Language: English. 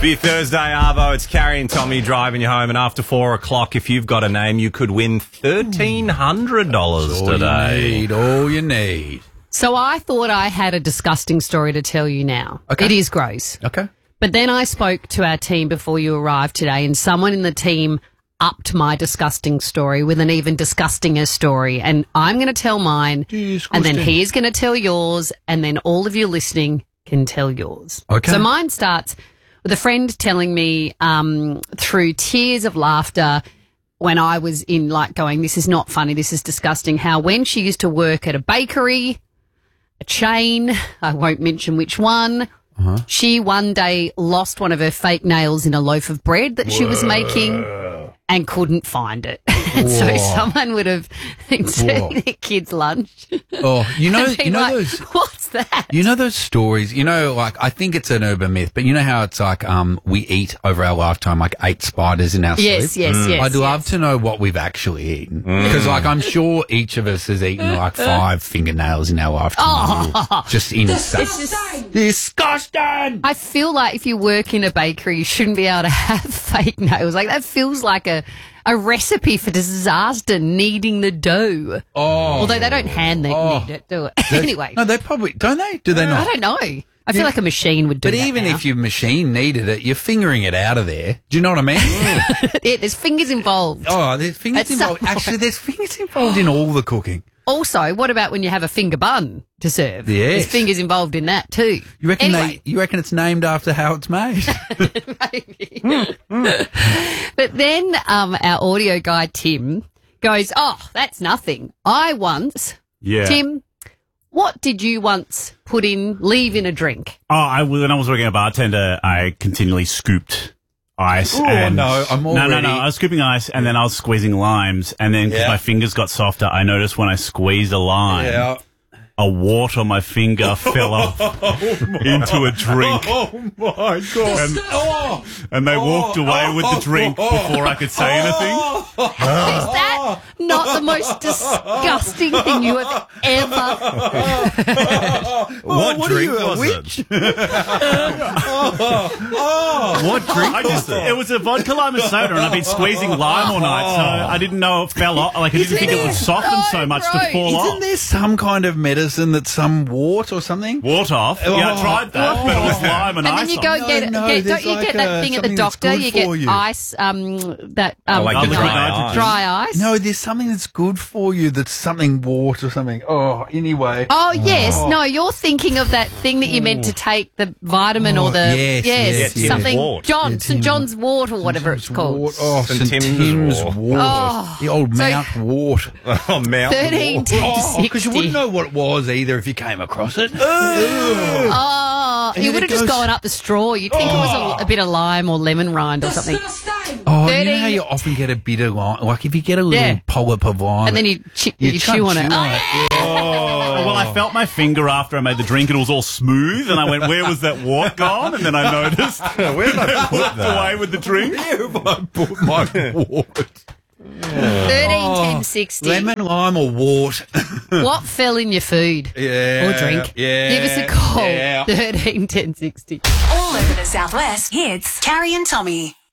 Be Thursday, Arvo. It's Carrie and Tommy driving you home, and after 4 o'clock, if you've got a name, you could win $1,300 today. All you need. So I thought I had a disgusting story to tell you now. Okay. It is gross. Okay. But then I spoke to our team before you arrived today, and someone in the team upped my disgusting story with an even disgustinger story. And I'm going to tell mine, and then he's going to tell yours, and then all of you listening can tell yours. Okay. So mine starts with a friend telling me through tears of laughter when I was in going, this is not funny, this is disgusting, how when she used to work at a bakery, a chain, I won't mention which one, she one day lost one of her fake nails in a loaf of bread that she was making and couldn't find it. And so someone would have been serving their kids lunch. Oh, you know those. What's that? You know those stories. I think it's an urban myth, but you know how it's we eat over our lifetime 8 spiders in our sleep. Yes. I'd love to know what we've actually eaten because I'm sure each of us has eaten 5 fingernails in our lifetime. Just insane. Disgusting. I feel like if you work in a bakery, you shouldn't be able to have fake nails. That feels like a recipe for disaster, kneading the dough. Although they don't knead it, do it? Anyway. No, they probably, don't they? Do they not? I don't know. I feel like a machine would do that. But even now. if your machine needed it, you're fingering it out of there. Do you know what I mean? Yeah, there's fingers involved. Oh, there's fingers involved. Actually, there's fingers involved in all the cooking. Also, what about when you have a finger bun to serve? Yes. There's fingers involved in that too. You reckon Anyway. you reckon it's named after how it's made? Maybe. But then our audio guy, Tim, goes, that's nothing. Tim, what did you once leave in a drink? When I was working at a bartender, I continually scooped ice. I'm already... No. I was scooping ice, and then I was squeezing limes, and then because my fingers got softer, I noticed when I squeezed a lime, a wart on my finger fell off into a drink. Oh, my God. And they walked away with the drink before I could say anything. Is that not the most disgusting thing you have ever... What drink was it? What drink was it? It was a vodka lime and soda, and I've been squeezing lime all night, so I didn't know it fell off. I didn't think it would soften so much to fall off. Isn't there some kind of medicine that's some wart or something? Wart off? Yeah, I tried that, but it was lime and ice. And then you go get it. Don't you get that thing at the doctor? You get ice, dry ice. No, there's something that's good for you that's something wart or something. Anyway. Oh, yes. No, you're thinking of that thing that you meant to take, the vitamin or the... Yes. Something... Wart. St. John's wort or whatever it's called. Wart. Oh, St. Tim's wart. The old Mount Wart. Oh, Mount 13, 10, 60. Because you wouldn't know what it was either if you came across it. You would have just gone up the straw. You'd think it was a bit of lime or lemon rind or something. You know how you often get a bit of lime, if you get a little polyp of lime. And then you chew on it. Well, I felt my finger after I made the drink and it was all smooth, and I went, where was that wart gone? And then I noticed. Where did I put that? Away with the drink. Where have I put my wart? 13, 10, 60. Lemon, lime or wart? What fell in your food? Yeah. Or drink? Yeah. Give us a call. Yeah. 13, 10, 60. All over the Southwest, it's Carrie and Tommy.